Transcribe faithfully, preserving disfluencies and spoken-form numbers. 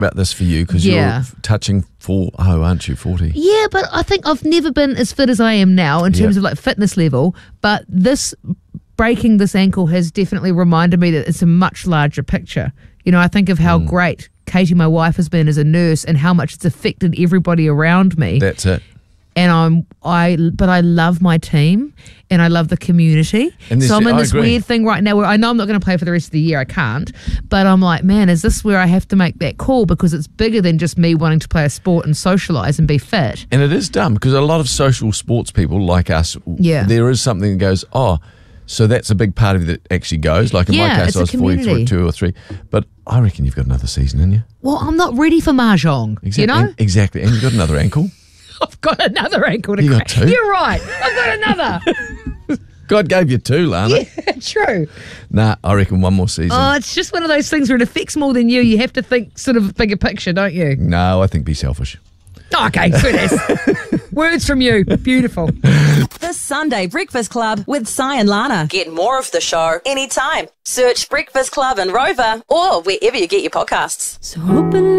about this for you because Yeah. you're touching four, oh, aren't you, forty? Yeah, but I think I've never been as fit as I am now in terms Yep. of like fitness level. But this breaking this ankle has definitely reminded me that it's a much larger picture. You know, I think of how Mm. great Katie, my wife, has been as a nurse and how much it's affected everybody around me. That's it. And I'm I but I love my team and I love the community. And So I'm in I this agree. weird thing right now where I know I'm not going to play for the rest of the year. I can't. But I'm like, man, is this where I have to make that call because it's bigger than just me wanting to play a sport and socialise and be fit. And it is dumb because a lot of social sports people like us, Yeah. there is something that goes, oh, so that's a big part of it that actually goes. Like in Yeah, my case, it's I a was forty-three, community. two or three. But I reckon you've got another season in you. Well, I'm not ready for mahjong, Exactly. you know? And, exactly. And you've got another ankle. I've got another ankle to You got crack. two? You're right. I've got another. God gave you two, Lana. Yeah, true. Nah, I reckon one more season. Oh, it's just one of those things where it affects more than you. You have to think sort of bigger picture, don't you? no, I think be selfish. Okay, sweet as. Words from you. Beautiful. The Sunday Breakfast Club with Si and Lana. Get more of the show anytime. Search Breakfast Club in Rover or wherever you get your podcasts. So open